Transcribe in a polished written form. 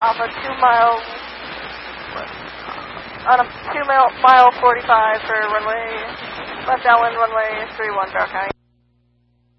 off a 2 mile, on a 2 mile 45 for runway, left downwind runway 31 Dark County.